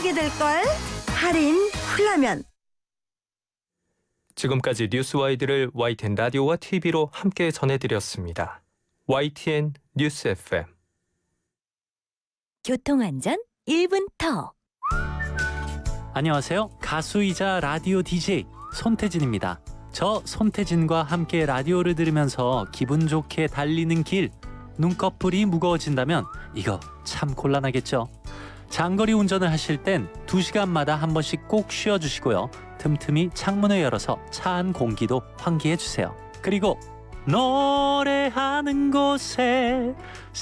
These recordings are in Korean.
사게 될걸? 할인 훌라면. 지금까지 뉴스와이드를 YTN 라디오와 TV로 함께 전해드렸습니다. YTN 뉴스 FM. 교통안전 1분 더. 안녕하세요. 가수이자 라디오 DJ 손태진입니다. 저 손태진과 함께 라디오를 들으면서 기분 좋게 달리는 길, 눈꺼풀이 무거워진다면 이거 참 곤란하겠죠. 장거리 운전을 하실 땐 2시간마다 한 번씩 꼭 쉬어주시고요. 틈틈이 창문을 열어서 차 안 공기도 환기해주세요. 그리고 노래하는 곳에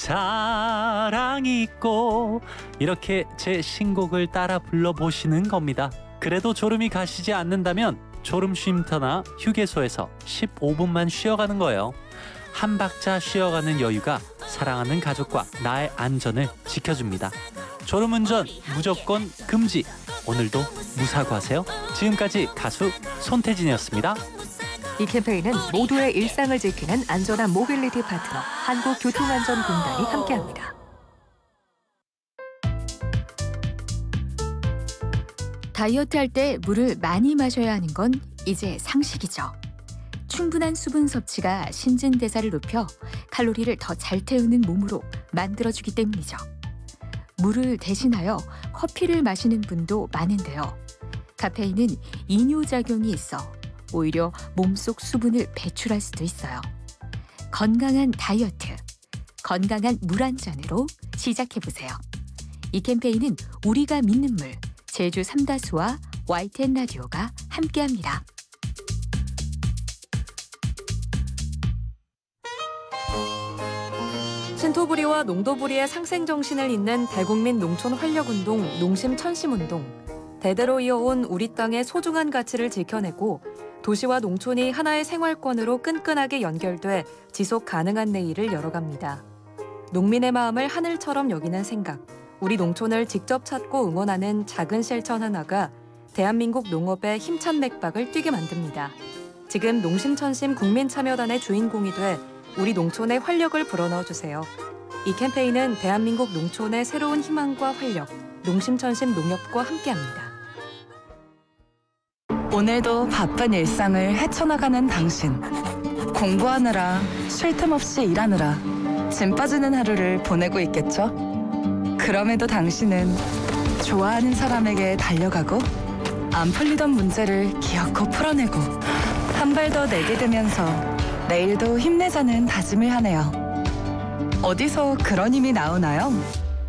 사랑이 있고 이렇게 제 신곡을 따라 불러보시는 겁니다. 그래도 졸음이 가시지 않는다면 졸음 쉼터나 휴게소에서 15분만 쉬어가는 거예요. 한 박자 쉬어가는 여유가 사랑하는 가족과 나의 안전을 지켜줍니다. 졸음운전 무조건 금지. 오늘도 무사고하세요. 지금까지 가수 손태진이었습니다. 이 캠페인은 모두의 일상을 지키는 안전한 모빌리티 파트너 한국교통안전공단이 함께합니다. 다이어트 할 때 물을 많이 마셔야 하는 건 이제 상식이죠. 충분한 수분 섭취가 신진대사를 높여 칼로리를 더 잘 태우는 몸으로 만들어주기 때문이죠. 물을 대신하여 커피를 마시는 분도 많은데요. 카페인은 이뇨작용이 있어 오히려 몸속 수분을 배출할 수도 있어요. 건강한 다이어트, 건강한 물 한 잔으로 시작해보세요. 이 캠페인은 우리가 믿는 물, 제주 삼다수와 YTN 라디오가 함께합니다. 신토부리와 농도부리의 상생정신을 잇는 대국민 농촌 활력운동 농심천심운동. 대대로 이어온 우리 땅의 소중한 가치를 지켜내고 도시와 농촌이 하나의 생활권으로 끈끈하게 연결돼 지속 가능한 내일을 열어갑니다. 농민의 마음을 하늘처럼 여기는 생각, 우리 농촌을 직접 찾고 응원하는 작은 실천 하나가 대한민국 농업의 힘찬 맥박을 뛰게 만듭니다. 지금 농심천심 국민참여단의 주인공이 돼 우리 농촌의 활력을 불어넣어주세요. 이 캠페인은 대한민국 농촌의 새로운 희망과 활력, 농심천심 농협과 함께합니다. 오늘도 바쁜 일상을 헤쳐나가는 당신. 공부하느라, 쉴 틈 없이 일하느라 짐 빠지는 하루를 보내고 있겠죠? 그럼에도 당신은 좋아하는 사람에게 달려가고 안 풀리던 문제를 기어코 풀어내고 한 발 더 내게 되면서 내일도 힘내자는 다짐을 하네요. 어디서 그런 힘이 나오나요?